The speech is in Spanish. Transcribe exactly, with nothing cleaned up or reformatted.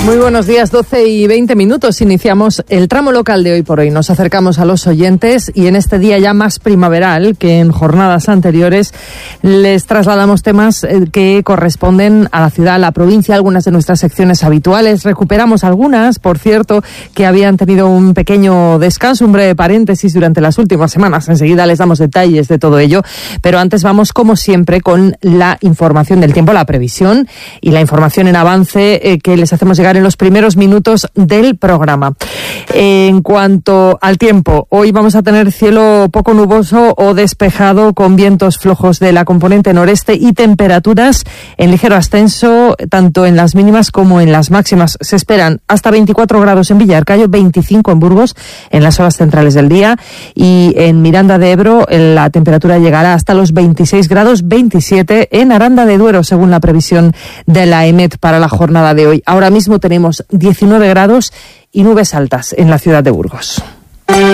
Muy buenos días, doce y veinte minutos. Iniciamos el tramo local de Hoy por Hoy. Nos acercamos a los oyentes y en este día ya más primaveral que en jornadas anteriores les trasladamos temas que corresponden a la ciudad, a la provincia, algunas de nuestras secciones habituales. Recuperamos algunas, por cierto, que habían tenido un pequeño descanso, un breve paréntesis durante las últimas semanas. Enseguida les damos detalles de todo ello, pero antes vamos, como siempre, con la información del tiempo, la previsión y la información en avance eh, que les hacemos llegar en los primeros minutos del programa. En cuanto al tiempo, hoy vamos a tener cielo poco nuboso o despejado con vientos flojos de la componente noreste y temperaturas en ligero ascenso tanto en las mínimas como en las máximas. Se esperan hasta veinticuatro grados en Villarcayo, veinticinco en Burgos en las horas centrales del día, y en Miranda de Ebro la temperatura llegará hasta los veintiséis grados, veintisiete en Aranda de Duero según la previsión de la EMET para la jornada de hoy. Ahora mismo tenemos diecinueve grados y nubes altas en la ciudad de Burgos.